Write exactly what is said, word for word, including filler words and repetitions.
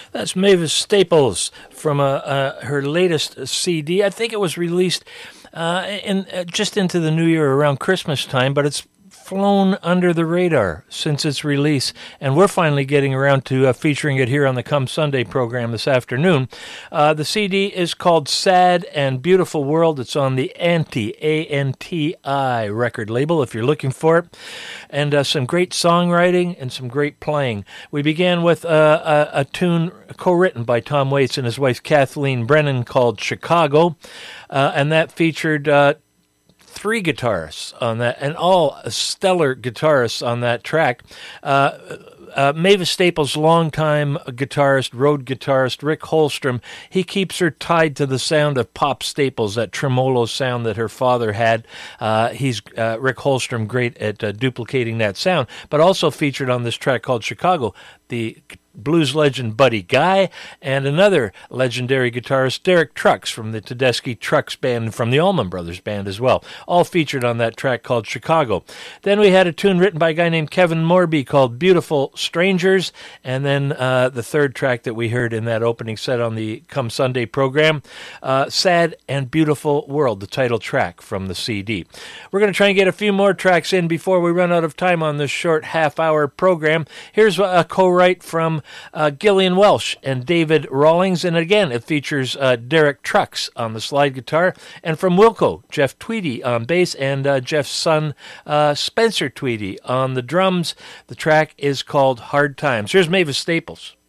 That's Mavis Staples from uh, uh, her latest C D. I think it was released uh, in uh, just into the new year around Christmas time, but it's flown under the radar since its release, and we're finally getting around to uh, featuring it here on the Come Sunday program this afternoon. Uh, the C D is called Sad and Beautiful World. It's on the Anti, A N T I record label if you're looking for it, and uh, some great songwriting and some great playing. We began with uh, a, a tune co-written by Tom Waits and his wife Kathleen Brennan called Chicago, uh, and that featured uh, three guitarists on that, and all stellar guitarists on that track. Uh, uh, Mavis Staples' longtime guitarist, road guitarist, Rick Holstrom, he keeps her tied to the sound of Pop Staples, that tremolo sound that her father had. Uh, he's uh, Rick Holstrom, great at uh, duplicating that sound, but also featured on this track called Chicago, the blues legend Buddy Guy, and another legendary guitarist, Derek Trucks, from the Tedeschi Trucks Band, from the Allman Brothers Band as well, all featured on that track called Chicago. Then we had a tune written by a guy named Kevin Morby called Beautiful Strangers, and then uh, the third track that we heard in that opening set on the Come Sunday program, uh, Sad and Beautiful World, the title track from the C D. We're going to try and get a few more tracks in before we run out of time on this short half-hour program. Here's a co-write from Uh, Gillian Welsh and David Rawlings, and again it features uh, Derek Trucks on the slide guitar, and from Wilco, Jeff Tweedy on bass, and uh, Jeff's son uh, Spencer Tweedy on the drums. The track is called Hard Times. Here's Mavis Staples.